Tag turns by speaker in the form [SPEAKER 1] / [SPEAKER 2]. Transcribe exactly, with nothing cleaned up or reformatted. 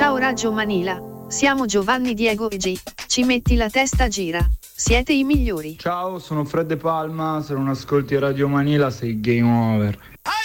[SPEAKER 1] Ciao Radio Manila, siamo Giovanni, Diego e G. Ci metti la testa a gira. Siete i migliori.
[SPEAKER 2] Ciao, sono Fred De Palma, se non ascolti Radio Manila sei game over.